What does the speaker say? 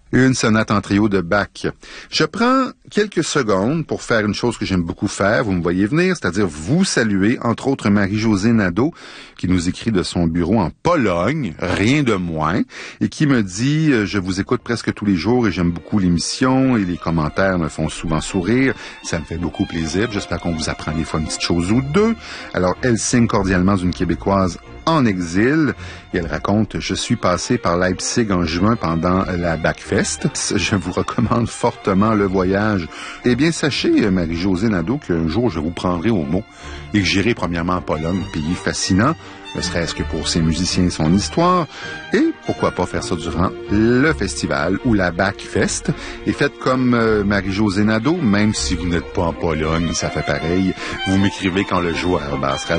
Une sonate en trio de Bach. Je prends quelques secondes pour faire une chose que j'aime beaucoup faire, vous me voyez venir, c'est-à-dire vous saluer, entre autres Marie-Josée Nadeau, qui nous écrit de son bureau en Pologne, rien de moins, et qui me dit « Je vous écoute presque tous les jours et j'aime beaucoup l'émission et les commentaires me font souvent sourire. Ça me fait beaucoup plaisir. J'espère qu'on vous apprend des fois une petite chose ou deux. » Alors, elle signe cordialement d'une Québécoise en exil, et elle raconte « Je suis passé par Leipzig en juin pendant la Bachfest. Je vous recommande fortement le voyage. Eh bien, sachez, Marie-Josée Nadeau, qu'un jour, je vous prendrai au mot et que j'irai premièrement en Pologne, pays fascinant, ne serait-ce que pour ses musiciens et son histoire, et pourquoi pas faire ça durant le festival ou la Bachfest. Et faites comme Marie-Josée Nadeau, même si vous n'êtes pas en Pologne, ça fait pareil. Vous m'écrivez quand le joueur sera